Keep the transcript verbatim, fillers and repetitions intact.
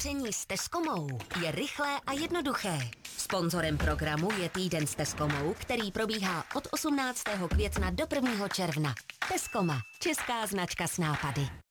Vaření s Tescomou je rychlé a jednoduché. Sponzorem programu je Týden s Tescomou, který probíhá od osmnáctého května do prvního června. Tescoma, česká značka s nápady.